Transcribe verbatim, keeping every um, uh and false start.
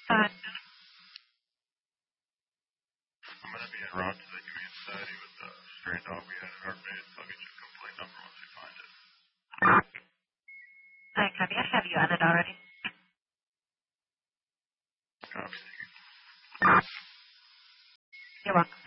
Fine. I'm going to be en route to the Humane Society with the stray dog we had at our base. I'll get you a complaint number once we find it. I copy. I have you added already. Copy. You're welcome.